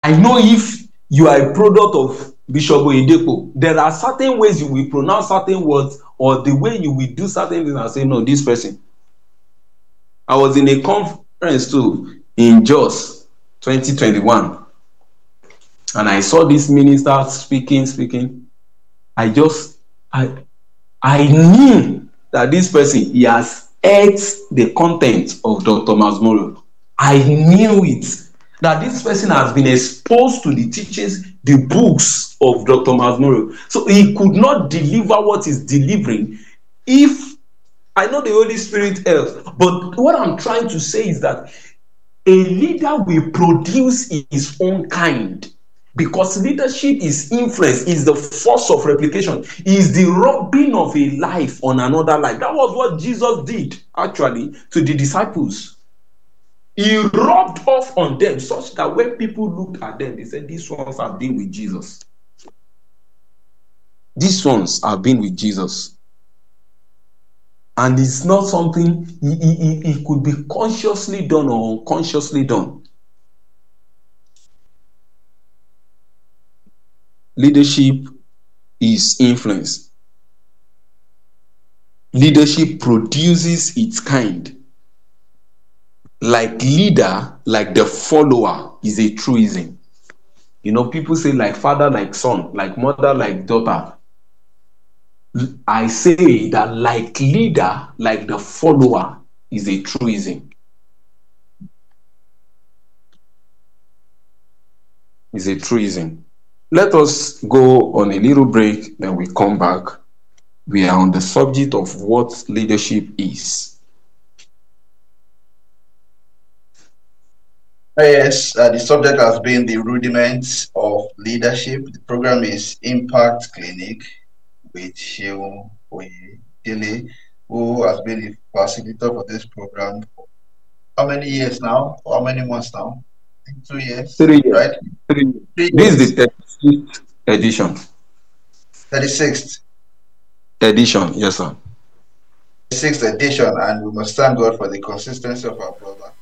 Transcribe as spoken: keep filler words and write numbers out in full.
know if you are a product of Bishop Oyedepo, there are certain ways you will pronounce certain words, or the way you will do certain things and say, no, this person. I was in a conference too in Jos twenty twenty-one, and I saw this minister speaking, speaking. I just, I, I knew that this person, he has ate the content of Doctor Miles Monroe. I knew it, that this person has been exposed to the teachings, the books of Doctor Miles Monroe. So he could not deliver what he's delivering if, I know the Holy Spirit helps, but what I'm trying to say is that a leader will produce his own kind, because leadership is influence, is the force of replication, is the rubbing of a life on another life. That was what Jesus did, actually, to the disciples. He rubbed off on them such that when people looked at them, they said, these ones have been with Jesus. These ones have been with Jesus. And it's not something it could be consciously done or unconsciously done. Leadership is influence. Leadership produces its kind. Like leader, like the follower is a truism. You know, people say like father, like son, like mother, like daughter. I say that like leader, like the follower is a truism. Is a truism. Let us go on a little break, then we come back. We are on the subject of what leadership is. Yes, uh, the subject has been the rudiments of leadership. The program is Impact Clinic with Seun Oyedele, who has been the facilitator for this program for how many years now? How many months now? I think two years. Three years. Right? Three. Three This years. is the thirty-sixth edition. thirty-sixth. Edition, yes, sir. Sixth edition, and we must thank God for the consistency of our brother.